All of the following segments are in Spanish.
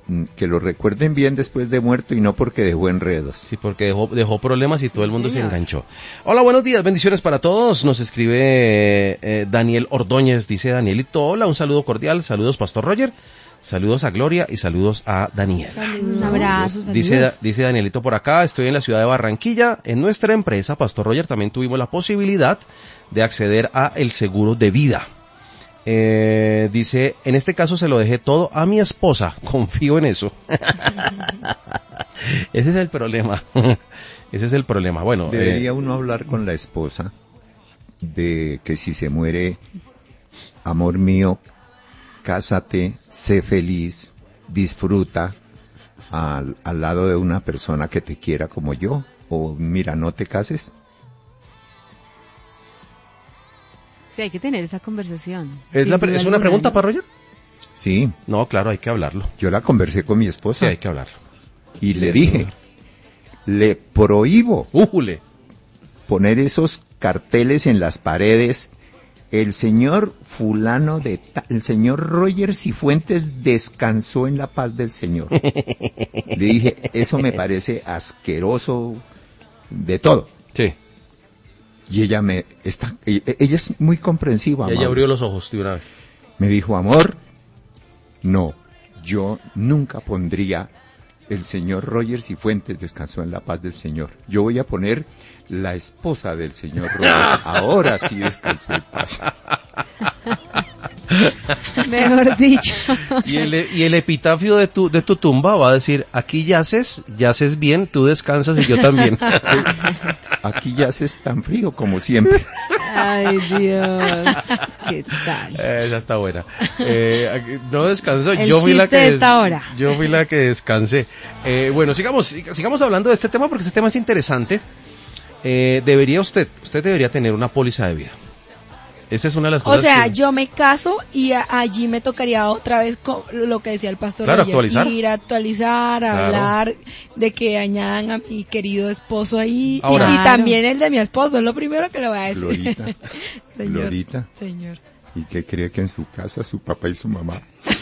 que lo recuerden bien después de muerto y no porque dejó enredos. Sí, porque dejó problemas y todo el mundo se enganchó. Hola, buenos días, bendiciones para todos. Nos escribe Daniel Ordóñez, dice Danielito, hola, un saludo cordial, saludos Pastor Roger, saludos a Gloria y saludos a Daniel. Un abrazo, saludos. Dice Danielito por acá, estoy en la ciudad de Barranquilla, en nuestra empresa, Pastor Roger, también tuvimos la posibilidad de acceder a el seguro de vida. Dice, en este caso se lo dejé todo a mi esposa, confío en eso. Ese es el problema. Ese es el problema. Bueno, debería uno hablar con la esposa de que si se muere, amor mío, cásate, sé feliz, disfruta al lado de una persona que te quiera como yo, o mira, no te cases. Sí, hay que tener esa conversación. ¿Es una pregunta para Roger? Sí. No, claro, hay que hablarlo. Yo la conversé con mi esposa. Sí, hay que hablarlo. Y le dije, le prohíbo poner esos carteles en las paredes. El señor fulano el señor Roger Cifuentes descansó en la paz del Señor. Le dije, eso me parece asqueroso de todo. Sí. Y ella ella es muy comprensiva. Y ella abrió los ojos de una vez. Me dijo, amor, no, yo nunca pondría el señor Roger Cifuentes descansó en la paz del Señor. Yo voy a poner la esposa del señor Roger. Ahora sí descansó en paz. Mejor dicho. Y el epitafio de tu tumba va a decir, aquí yaces bien, tú descansas y yo también. Aquí yaces tan frío como siempre. Ay, Dios. ¿Qué tal? Esa está buena. No descansó, yo fui la que descansé. Bueno, sigamos hablando de este tema porque este tema es interesante. Usted debería tener una póliza de vida. Esa es una de las cosas. O sea, yo me caso y allí me tocaría otra vez lo que decía el pastor Roger, actualizar. Ir a actualizar, hablar de que añadan a mi querido esposo ahí. Ahora, y también el de mi esposo, es lo primero que le voy a decir. Glorita, señor, Glorita. Señor. ¿Y qué cree que en su casa su papá y su mamá?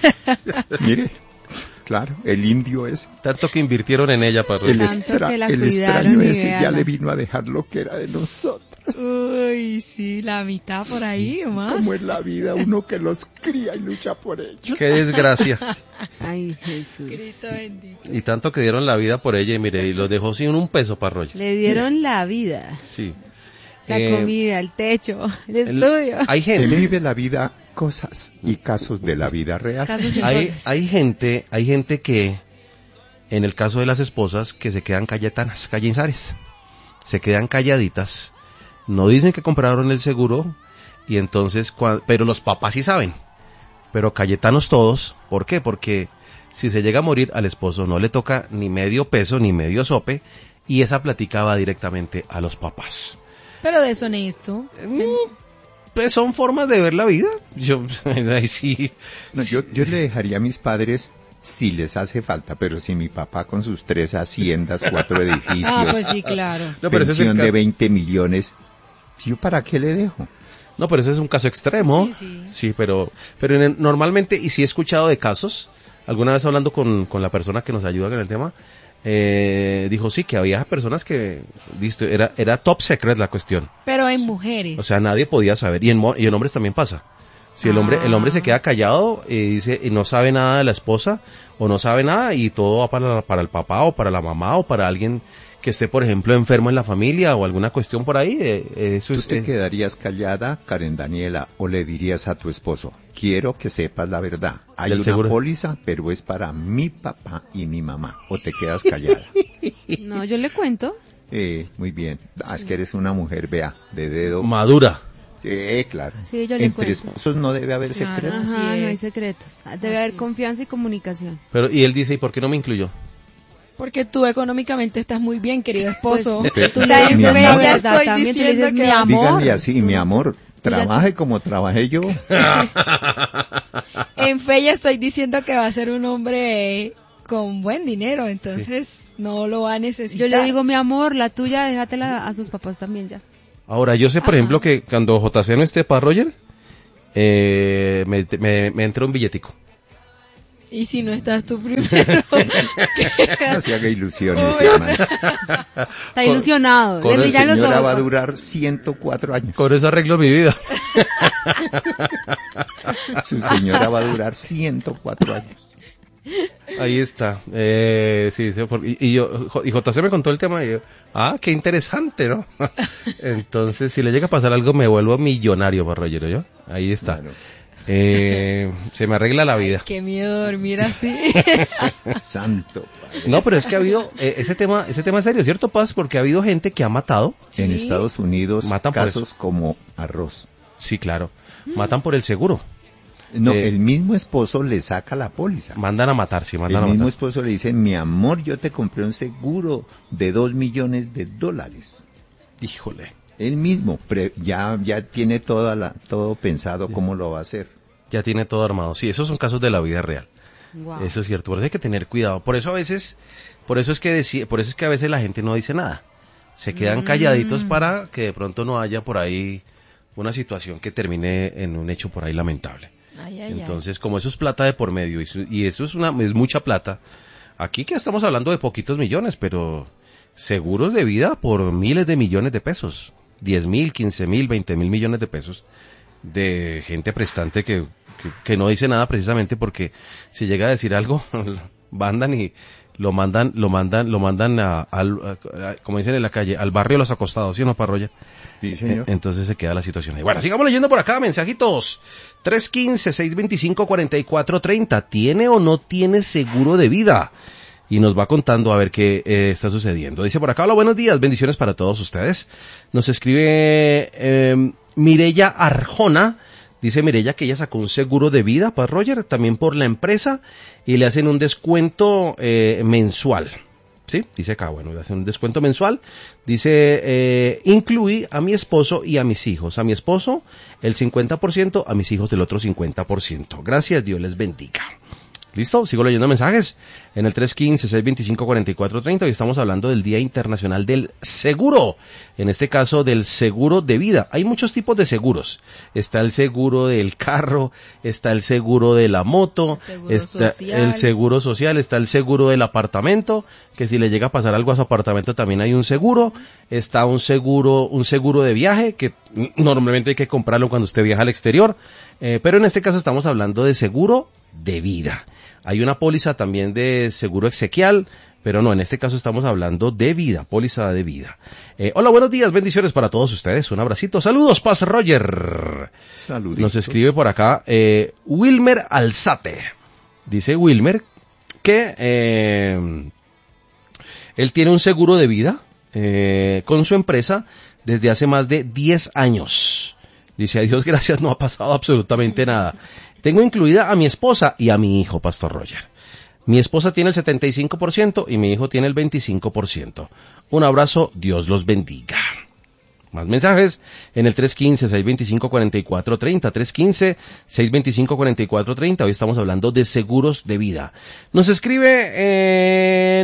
Mire, claro, el indio es. Tanto que invirtieron en ella para el extraño ese ya le vino a dejar lo que era de nosotros. Uy, sí, la mitad por ahí o más. Como es la vida, uno que los cría y lucha por ellos. Qué desgracia. Ay, Jesús. Cristo bendito. Y tanto que dieron la vida por ella y mire, y los dejó sin un peso para Roger. Le dieron la vida. Sí. La comida, el techo, el estudio. Hay gente. Él vive la vida, cosas y casos de la vida real. Hay gente que, en el caso de las esposas, que se quedan calletanas, callinzares. Se quedan calladitas. No dicen que compraron el seguro y entonces, pero los papás sí saben. Pero cayetanos todos. ¿Por qué? Porque si se llega a morir al esposo no le toca ni medio peso ni medio sope y esa plática va directamente a los papás. Pero deshonesto. Pues son formas de ver la vida. Ahí sí. No, yo le dejaría a mis padres si les hace falta, pero si mi papá con sus 3 haciendas, 4 edificios, pues sí, claro. pensión de 20 millones, ¿yo para qué le dejo? No, pero ese es un caso extremo. Sí, pero normalmente, y sí he escuchado de casos, alguna vez hablando con la persona que nos ayuda en el tema, dijo sí, que había personas que, era top secret la cuestión. Pero en mujeres. O sea, nadie podía saber, y en hombres también pasa. Si el hombre se queda callado y no sabe nada de la esposa, o no sabe nada, y todo va para el papá, o para la mamá, o para alguien que esté, por ejemplo, enfermo en la familia, o alguna cuestión por ahí, ¿Tú te quedarías callada, Karen Daniela, o le dirías a tu esposo, quiero que sepas la verdad, hay una póliza, pero es para mi papá y mi mamá, o te quedas callada? No, yo le cuento. Muy bien. Es que eres una mujer, vea, de dedo madura. Sí, claro. Sí, yo le Entre cuento. esposos no debe haber secretos. Ajá, no hay secretos. Debe haber confianza y comunicación. Pero, y él dice, ¿y por qué no me incluyó? Porque tú económicamente estás muy bien, querido esposo. Pues, tú le dices la verdad, también tú le dices mi amor. Díganle así, mi amor, trabaje como trabajé yo. En fe ya estoy diciendo que va a ser un hombre con buen dinero, entonces no lo va a necesitar. Yo le digo, mi amor, la tuya, déjatela a sus papás también ya. Ahora, yo sé, por ejemplo, que cuando JC no esté para Roger, me entra un billetico. Y si no estás tú primero. No se haga ilusiones, Uy. hermano. Está ilusionado. con Le el La brillan los señora ojos. va a durar 104 años. Con eso arreglo mi vida. Su señora va a durar 104 años. Ahí está. Sí, y JC me contó el tema y yo, qué interesante, ¿no? Entonces, si le llega a pasar algo, me vuelvo millonario, para Roger, ¿yo? Ahí está. Claro. Se me arregla la vida. Qué miedo dormir así. Santo Padre. No, pero es que ha habido ese tema es serio, ¿cierto, Paz? Porque ha habido gente que ha matado. En Sí. Estados Unidos, Matan por casos como arroz. Sí, claro. Matan por el seguro. No, Eh, el mismo esposo le saca la póliza. Mandan a matar, sí, mandan El a mismo matar. esposo le dice, mi amor, yo te compré un seguro de $2 millones. Híjole. Él mismo ya tiene todo pensado cómo lo va a hacer. Ya tiene todo armado. Sí, esos son casos de la vida real. Wow. Eso es cierto. Por eso hay que tener cuidado. Por eso es que a veces la gente no dice nada. Se quedan calladitos para que de pronto no haya por ahí una situación que termine en un hecho por ahí lamentable. Ay, ay, Entonces, como eso es plata de por medio y eso es mucha plata. Aquí que estamos hablando de poquitos millones, pero seguros de vida por miles de millones de pesos. 10,000, 15,000, 20,000 millones de pesos de gente prestante que no dice nada precisamente porque si llega a decir algo, mandan y lo mandan como dicen en la calle, al barrio de los acostados, ¿sí o no, Parroya? Sí, señor. Entonces se queda la situación ahí. Bueno, sigamos leyendo por acá, mensajitos. 315-625-4430. ¿Tiene o no tiene seguro de vida? Y nos va contando a ver qué está sucediendo. Dice por acá, hola, buenos días, bendiciones para todos ustedes. Nos escribe Mireya Arjona. Dice Mireya que ella sacó un seguro de vida para Roger, también por la empresa, y le hacen un descuento mensual. ¿Sí? Dice acá, bueno, le hacen un descuento mensual. Dice, incluí a mi esposo y a mis hijos. A mi esposo el 50%, a mis hijos el otro 50%. Gracias, Dios les bendiga. ¿Listo? Sigo leyendo mensajes en el 315-625-4430 y estamos hablando del Día Internacional del Seguro, en este caso del seguro de vida. Hay muchos tipos de seguros. Está el seguro del carro, está el seguro de la moto, está el seguro social, está el seguro del apartamento, que si le llega a pasar algo a su apartamento también hay un seguro. Está un seguro de viaje, que normalmente hay que comprarlo cuando usted viaja al exterior, pero en este caso estamos hablando de seguro de vida. Hay una póliza también de seguro exequial, pero no, en este caso estamos hablando de vida, póliza de vida. Hola, buenos días, bendiciones para todos ustedes, un abracito, saludos, Paz Roger. Saluditos. Nos escribe por acá Wilmer Alzate. Dice Wilmer que él tiene un seguro de vida con su empresa desde hace más de 10 años. Dice, a Dios gracias, no ha pasado absolutamente nada. Tengo incluida a mi esposa y a mi hijo, Pastor Roger. Mi esposa tiene el 75% y mi hijo tiene el 25%. Un abrazo, Dios los bendiga. Más mensajes en el 315-625-4430, 315-625-4430. Hoy estamos hablando de seguros de vida. Nos escribe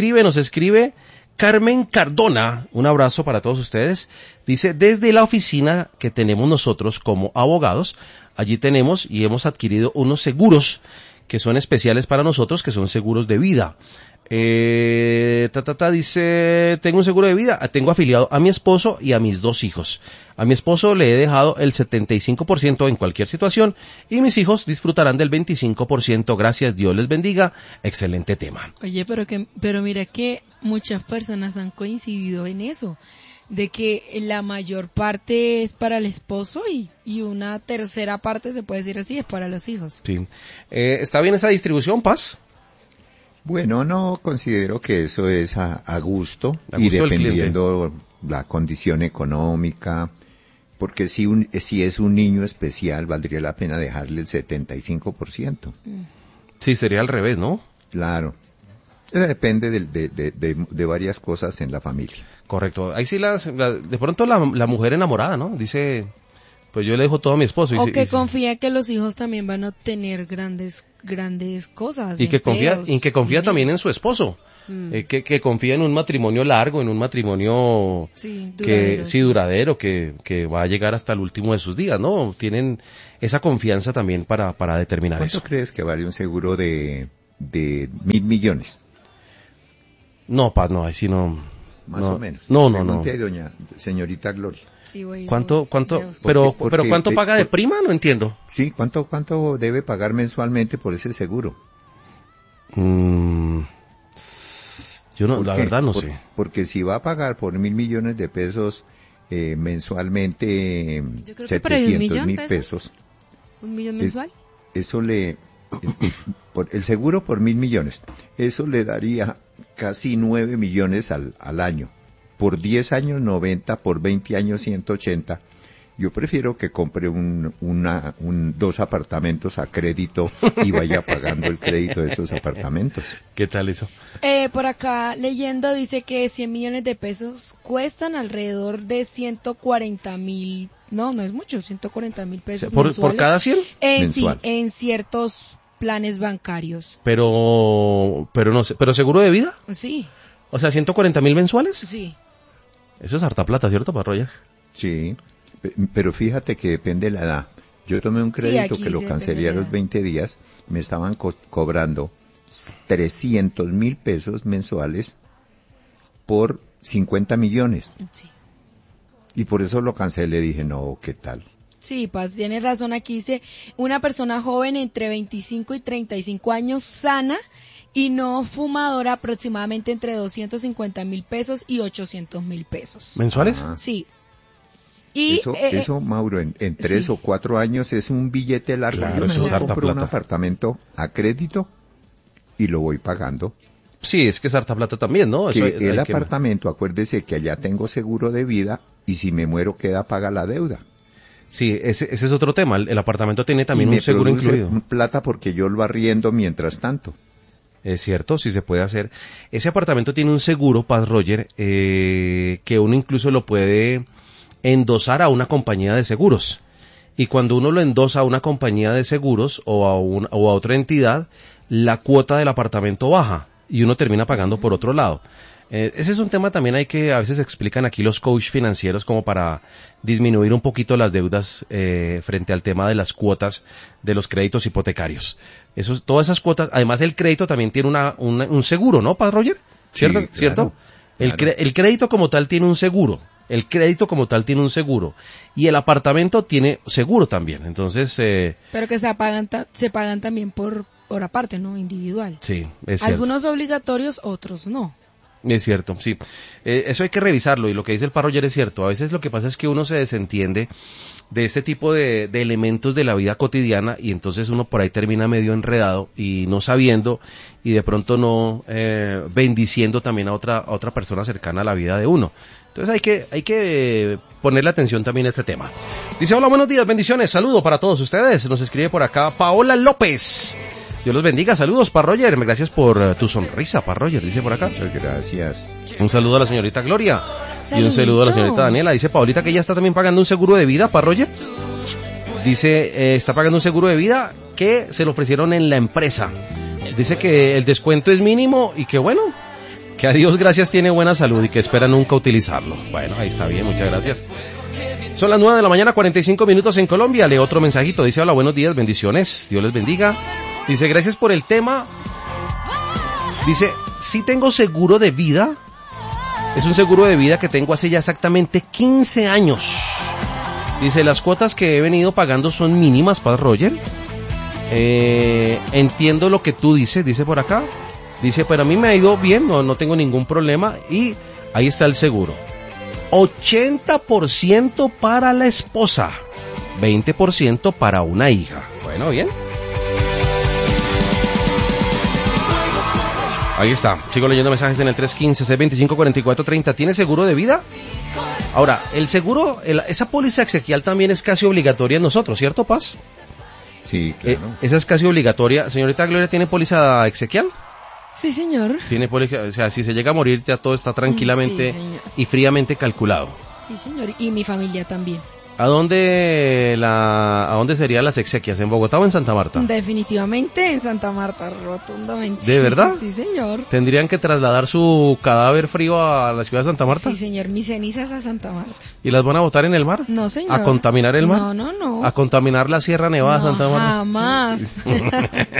Carmen Cardona, un abrazo para todos ustedes. Dice, desde la oficina que tenemos nosotros como abogados, allí tenemos y hemos adquirido unos seguros que son especiales para nosotros, que son seguros de vida. Dice, tengo un seguro de vida, tengo afiliado a mi esposo y a mis 2 hijos. A mi esposo le he dejado el 75% en cualquier situación y mis hijos disfrutarán del 25%. Gracias, Dios les bendiga. Excelente tema. Oye, pero mira que muchas personas han coincidido en eso, de que la mayor parte es para el esposo y una tercera parte, se puede decir así, es para los hijos. Sí. ¿Está bien esa distribución, Paz? Bueno, no considero que eso es a gusto A y gusto del dependiendo la condición económica, porque si es un niño especial valdría la pena dejarle el 75%. Sí, sería al revés, ¿no? Claro. Eso depende de varias cosas en la familia. Correcto. Ahí sí de pronto la mujer enamorada, ¿no? Dice, pues yo le dejo todo a mi esposo. O que confía que los hijos también van a obtener grandes cosas. Y que confía también en su esposo. Que confía en un matrimonio largo, en un matrimonio duradero, que va a llegar hasta el último de sus días, ¿no? Tienen esa confianza también para determinar eso. ¿Cuánto crees que vale un seguro de 1.000 millones? No, Paz, no, así no. Más o menos. No. Doña señorita Gloria. Sí, ¿Cuánto? Pero ¿cuánto paga de prima? No entiendo. Sí, ¿cuánto debe pagar mensualmente por ese seguro? Yo no, la verdad no sé. Porque si va a pagar por 1.000 millones de pesos mensualmente 700.000 pesos. ¿1 millón mensual? Eso el seguro por 1.000 millones. Eso le daría casi 9 millones al año. Por 10 años 90, por 20 años 180. Yo prefiero que compre dos apartamentos a crédito y vaya pagando el crédito de esos apartamentos. ¿Qué tal eso? Por acá leyendo dice que 100 millones de pesos cuestan alrededor de 140.000. No es mucho, 140.000 pesos mensuales. ¿Por cada 100? Sí, en ciertos planes bancarios. Pero no sé, ¿pero seguro de vida? Sí. O sea, 140.000 mensuales. Sí. Eso es harta plata, ¿cierto, para Roger? Sí, pero fíjate que depende de la edad. Yo tomé un crédito que lo cancelé a los 20 días, me estaban cobrando 300.000 pesos mensuales por 50 millones. Sí. Y por eso lo cancelé, dije, no, ¿qué tal? Sí, Paz, tiene razón, aquí dice, una persona joven entre 25 y 35 años, sana y no fumadora, aproximadamente entre 250.000 pesos y 800.000 pesos. ¿Mensuales? Sí. Y eso, Mauro, en 3 o 4 años es un billete largo. Claro, yo eso es harta compro plata. Un apartamento a crédito y lo voy pagando. Sí, es que es harta plata también, ¿no? El apartamento, acuérdese que allá tengo seguro de vida y si me muero queda paga la deuda. Sí, ese es otro tema. El apartamento tiene también un seguro incluido. Plata porque yo lo arriendo mientras tanto. Es cierto, sí se puede hacer. Ese apartamento tiene un seguro, Paz Roger, que uno incluso lo puede endosar a una compañía de seguros. Y cuando uno lo endosa a una compañía de seguros o a otra entidad, la cuota del apartamento baja y uno termina pagando por otro lado. Ese es un tema también a veces explican aquí los coach financieros como para disminuir un poquito las deudas frente al tema de las cuotas de los créditos hipotecarios. Todas esas cuotas, además el crédito también tiene un seguro, ¿no, Paz Roger? ¿Cierto? Sí, claro, ¿Cierto? Claro. El crédito como tal tiene un seguro. Y el apartamento tiene seguro también. Entonces, pero que se pagan también por aparte, ¿no? Individual. Sí, es cierto. Algunos obligatorios, otros no. Es cierto, sí. Eso hay que revisarlo y lo que dice el Paz Roger es cierto. A veces lo que pasa es que uno se desentiende de este tipo de elementos de la vida cotidiana y entonces uno por ahí termina medio enredado y no sabiendo y de pronto no bendiciendo también a otra persona cercana a la vida de uno. Entonces hay que ponerle atención también a este tema. Dice, hola, buenos días, bendiciones, saludo para todos ustedes. Nos escribe por acá Paola López. Dios los bendiga, saludos, Paz Roger, gracias por tu sonrisa, Paz Roger, dice por acá. Muchas gracias. Un saludo a la señorita Gloria. Saluditos. Y un saludo a la señorita Daniela. Dice Paulita que ella está también pagando un seguro de vida, Paz Roger. Dice, está pagando un seguro de vida que se lo ofrecieron en la empresa. Dice que el descuento es mínimo y que bueno, que a Dios gracias tiene buena salud y que espera nunca utilizarlo. Bueno, ahí está bien, muchas gracias. Son las 9 de la mañana, 45 minutos en Colombia. Lee otro mensajito. Dice, hola, buenos días, bendiciones. Dios les bendiga. Dice, gracias por el tema. Dice, sí tengo seguro de vida. Es un seguro de vida que tengo hace ya exactamente 15 años. Dice, las cuotas que he venido pagando son mínimas, Paz Roger. Entiendo lo que tú dices, dice por acá. Dice, pero a mí me ha ido bien, no tengo ningún problema. Y ahí está el seguro. 80% para la esposa, 20% para una hija. Bueno, bien. Ahí está, sigo leyendo mensajes en el 315-625-4430. ¿Tiene seguro de vida? Ahora, el seguro, esa póliza exequial también es casi obligatoria en nosotros, ¿cierto, Paz? Sí, claro. Esa es casi obligatoria. Señorita Gloria, ¿tiene póliza exequial? Sí, señor. Tiene póliza, o sea, si se llega a morir ya todo está tranquilamente y fríamente calculado. Sí, señor. Y mi familia también. ¿A dónde serían las exequias? ¿En Bogotá o en Santa Marta? Definitivamente en Santa Marta, rotundamente. ¿De verdad? Sí, señor. ¿Tendrían que trasladar su cadáver frío a la ciudad de Santa Marta? Sí, señor, mis cenizas a Santa Marta. ¿Y las van a botar en el mar? No, señor. ¿A contaminar el mar? No. ¿A contaminar la Sierra Nevada de Santa Marta? Jamás.